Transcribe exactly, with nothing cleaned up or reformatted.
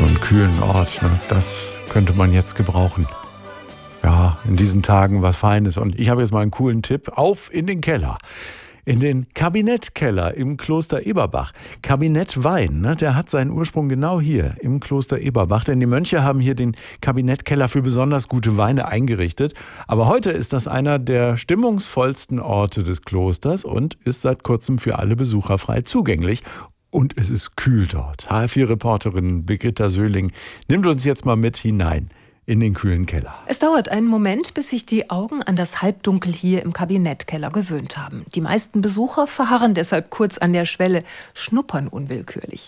So einen kühlen Ort, ne? Das könnte man jetzt gebrauchen. Ja, in diesen Tagen was Feines. Und ich habe jetzt mal einen coolen Tipp. Auf in den Keller. In den Kabinettkeller im Kloster Eberbach. Kabinett Wein, ne, der hat seinen Ursprung genau hier im Kloster Eberbach. Denn die Mönche haben hier den Kabinettkeller für besonders gute Weine eingerichtet. Aber heute ist das einer der stimmungsvollsten Orte des Klosters und ist seit kurzem für alle Besucher frei zugänglich. Und es ist kühl dort. H F vier-Reporterin Birgitta Söhling nimmt uns jetzt mal mit hinein in den kühlen Keller. Es dauert einen Moment, bis sich die Augen an das Halbdunkel hier im Kabinettkeller gewöhnt haben. Die meisten Besucher verharren deshalb kurz an der Schwelle, schnuppern unwillkürlich.